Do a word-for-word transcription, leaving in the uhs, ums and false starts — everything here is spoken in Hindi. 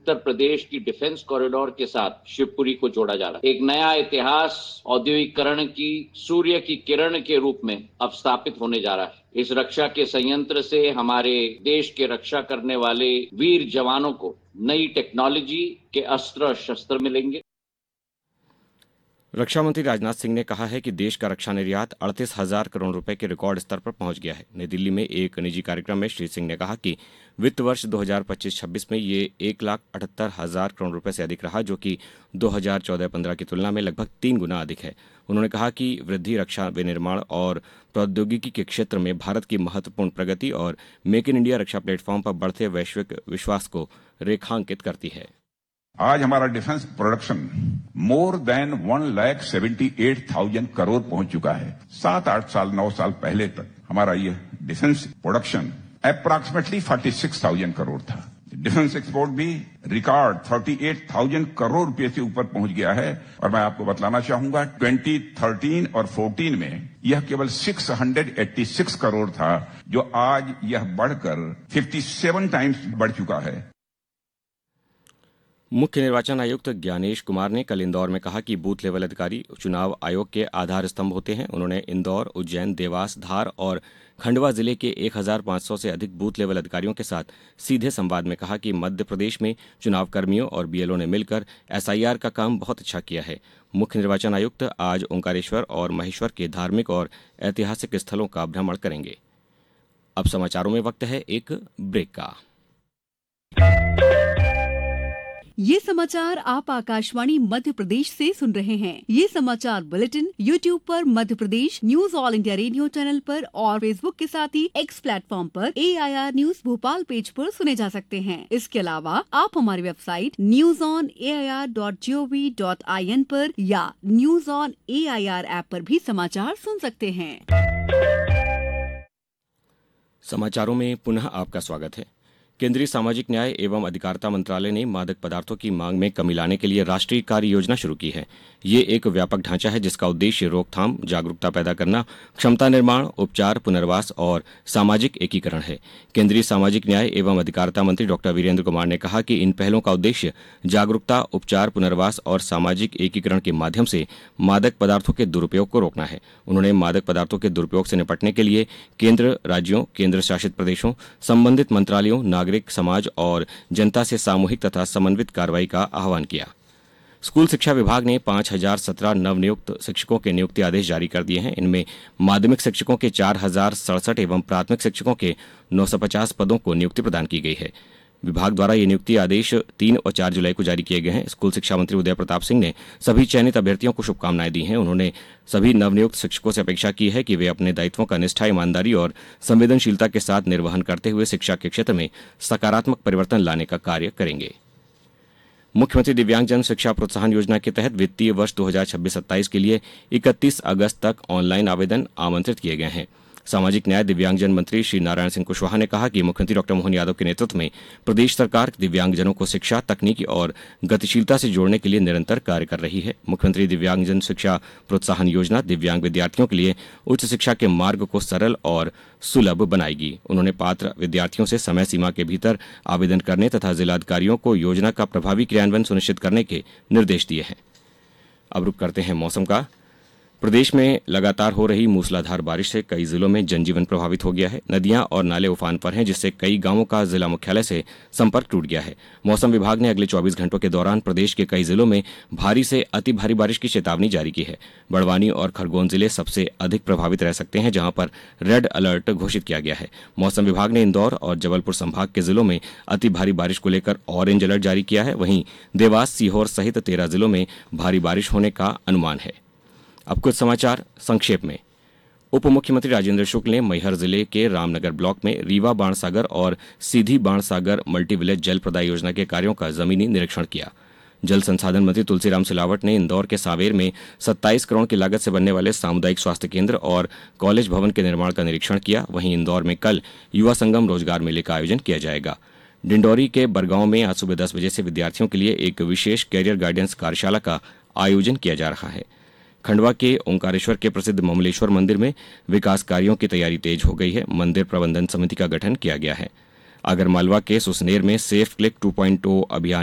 उत्तर प्रदेश की डिफेंस कॉरिडोर के साथ शिवपुरी को जोड़ा जा रहा है। एक नया इतिहास औद्योगिकरण की सूर्य की किरण के रूप में अब स्थापित होने जा रहा है। इस रक्षा के संयंत्र से हमारे देश के रक्षा करने वाले वीर जवानों को नई टेक्नोलॉजी के अस्त्र शस्त्र मिलेंगे। रक्षा मंत्री राजनाथ सिंह ने कहा है कि देश का रक्षा निर्यात अड़तीस हजार करोड़ रुपए के रिकॉर्ड स्तर पर पहुंच गया है। नई दिल्ली में एक निजी कार्यक्रम में श्री सिंह ने कहा कि वित्त वर्ष दो हज़ार पच्चीस छब्बीस में ये एक लाख अठहत्तर हजार करोड़ रुपए से अधिक रहा, जो कि दो हज़ार चौदह पंद्रह की तुलना में लगभग तीन गुना अधिक है। उन्होंने कहा कि वृद्धि रक्षा विनिर्माण और प्रौद्योगिकी के क्षेत्र में भारत की महत्वपूर्ण प्रगति और make in India Raksha platform पर बढ़ते वैश्विक विश्वास को रेखांकित करती है। आज हमारा defence production more than one lakh seventy eight thousand crore पहुंच चुका है। सात आठ साल नौ साल पहले तक हमारा यह defence production approximately forty six thousand crore था। डिफेंस एक्सपोर्ट भी record thirty eight thousand crore रुपए से ऊपर पहुंच गया है। और मैं आपको बतलाना चाहूंगा ट्वेंटी थर्टीन और फोर्टीन में यह केवल छह सौ छियासी करोड़ था, जो आज यह बढ़कर सत्तावन टाइम्स बढ़ चुका है। मुख्य निर्वाचन आयुक्त ज्ञानेश कुमार ने कल इंदौर में कहा कि बूथ लेवल अधिकारी चुनाव आयोग के आधार स्तंभ होते हैं। उन्होंने इंदौर, उज्जैन, देवास, धार और खंडवा जिले के एक हज़ार पाँच सौ से अधिक बूथ लेवल अधिकारियों के साथ सीधे संवाद में कहा कि मध्य प्रदेश में चुनाव कर्मियों और बीएलओ ने मिलकर एसआईआर का काम बहुत अच्छा किया है। मुख्य निर्वाचन आयुक्त आज ओंकारेश्वर और महेश्वर के धार्मिक और ऐतिहासिक स्थलों का भ्रमण करेंगे। अब समाचारों में वक्त है एक ब्रेक का। ये समाचार आप आकाशवाणी मध्य प्रदेश से सुन रहे हैं। ये समाचार बुलेटिन यूट्यूब पर Madhya Pradesh news all India radio channel पर और फेसबुक के साथ ही एक्स प्लेटफॉर्म पर एआईआर न्यूज भोपाल पेज पर सुने जा सकते हैं। इसके अलावा आप हमारी website news on AIR dot gov dot IN पर या न्यूज ऑन एआईआर ऐप पर भी समाचार सुन सकते हैं। समाचारों में पुनः आपका स्वागत है। केंद्रीय सामाजिक न्याय एवं अधिकारिता मंत्रालय ने मादक पदार्थों की मांग में कमी लाने के लिए राष्ट्रीय कार्य योजना शुरू की है। ये एक व्यापक ढांचा है जिसका उद्देश्य रोकथाम, जागरूकता पैदा करना, क्षमता निर्माण, उपचार, पुनर्वास और सामाजिक एकीकरण है। केंद्रीय सामाजिक न्याय एवं अधिकारिता मंत्री डॉक्टर वीरेंद्र कुमार ने कहा कि इन पहलों का उद्देश्य जागरूकता, उपचार, पुनर्वास और सामाजिक एकीकरण के माध्यम से मादक पदार्थों के दुरुपयोग को रोकना है। उन्होंने मादक पदार्थों के दुरुपयोग से निपटने के लिए केंद्र, राज्यों, केंद्र शासित प्रदेशों, संबंधित मंत्रालयों, नागरिक समाज और जनता से सामूहिक तथा समन्वित कार्रवाई का आह्वान किया। स्कूल शिक्षा विभाग ने पाँच हजार सत्रह नवनियुक्त शिक्षकों के नियुक्ति आदेश जारी कर दिए हैं। इनमें माध्यमिक शिक्षकों के चार हजार सड़सठ एवं प्राथमिक शिक्षकों के नौ सौ पचास पदों को नियुक्ति प्रदान की गई है। विभाग द्वारा ये नियुक्ति आदेश तीन और चार जुलाई को जारी किए गए हैं। स्कूल शिक्षा मंत्री उदय प्रताप सिंह ने सभी चयनित अभ्यर्थियों को शुभकामनाएं दी हैं। उन्होंने सभी नवनियुक्त शिक्षकों से अपेक्षा की है कि वे अपने दायित्वों का निष्ठा, ईमानदारी और संवेदनशीलता के साथ निर्वहन करते हुए शिक्षा के क्षेत्र में सकारात्मक परिवर्तन लाने का कार्य करेंगे। मुख्यमंत्री दिव्यांगजन शिक्षा प्रोत्साहन योजना के तहत वित्तीय वर्ष दो हज़ार छब्बीस सत्ताईस के लिए इकतीस अगस्त तक ऑनलाइन आवेदन आमंत्रित किए गए हैं। सामाजिक न्याय दिव्यांगजन मंत्री श्री नारायण सिंह कुशवाहा ने कहा कि मुख्यमंत्री डॉक्टर मोहन यादव के नेतृत्व में प्रदेश सरकार दिव्यांगजनों को शिक्षा, तकनीकी और गतिशीलता से जोड़ने के लिए निरंतर कार्य कर रही है। मुख्यमंत्री दिव्यांगजन शिक्षा प्रोत्साहन योजना दिव्यांग विद्यार्थियों के लिए उच्च शिक्षा के मार्ग को सरल और सुलभ बनाएगी। उन्होंने पात्र विद्यार्थियों से समय सीमा के भीतर आवेदन करने तथा जिलाधिकारियों को योजना का प्रभावी क्रियान्वयन सुनिश्चित करने के निर्देश दिए हैं। अब रुक करते हैं मौसम का। प्रदेश में लगातार हो रही मूसलाधार बारिश से कई जिलों में जनजीवन प्रभावित हो गया है। नदियां और नाले उफान पर हैं, जिससे कई गांवों का जिला मुख्यालय से संपर्क टूट गया है। मौसम विभाग ने अगले चौबीस घंटों के दौरान प्रदेश के कई जिलों में भारी से अति भारी बारिश की चेतावनी जारी की है। बड़वानी और खरगोन जिले सबसे अधिक प्रभावित रह सकते हैं, जहां पर रेड अलर्ट घोषित किया गया है। मौसम विभाग ने इंदौर और जबलपुर संभाग के जिलों में अति भारी बारिश को लेकर ऑरेंज अलर्ट जारी किया है। वहीं देवास, सीहोर सहित तेरह जिलों में भारी बारिश होने का अनुमान है। अब कुछ समाचार संक्षेप में। उप मुख्यमंत्री राजेंद्र शुक्ल ने मैहर जिले के रामनगर ब्लॉक में रीवा बाणसागर और सीधी बाणसागर मल्टी विलेज जल प्रदाय योजना के कार्यों का जमीनी निरीक्षण किया। जल संसाधन मंत्री तुलसीराम सिलावट ने इंदौर के सांवेर में सत्ताईस करोड़ की लागत से बनने वाले सामुदायिक स्वास्थ्य केंद्र और कॉलेज भवन के निर्माण का निरीक्षण किया। वहीं इंदौर में कल युवा संगम रोजगार मेले का आयोजन किया जाएगा। डिंडौरी के बरगांव में आज सुबह दस बजे से विद्यार्थियों के लिए एक विशेष कैरियर गाइडेंस कार्यशाला का आयोजन किया जा रहा है। खंडवा के ओंकारेश्वर के प्रसिद्ध ममलेश्वर मंदिर में विकास कार्यों की तैयारी तेज हो गई है। मंदिर प्रबंधन समिति का गठन किया गया है। आगरमालवा के सुसनेर में सेफ क्लिक टू पॉइंट ओ अभियान